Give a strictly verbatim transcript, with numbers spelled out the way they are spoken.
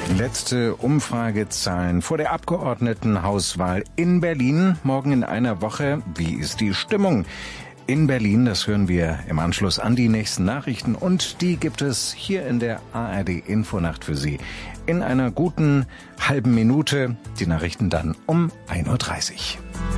Letzte Umfragezahlen vor der Abgeordnetenhauswahl in Berlin. Morgen in einer Woche. Wie ist die Stimmung in Berlin? Das hören wir im Anschluss an die nächsten Nachrichten. Und die gibt es hier in der A R D Infonacht für Sie. In einer guten halben Minute. Die Nachrichten dann um ein Uhr dreißig.